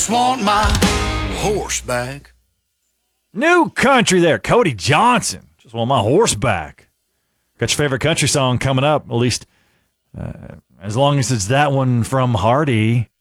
Want my horse back. New country there, Cody Johnson. Just want my horse back. Got your favorite country song coming up, at least as long as it's that one from Hardy.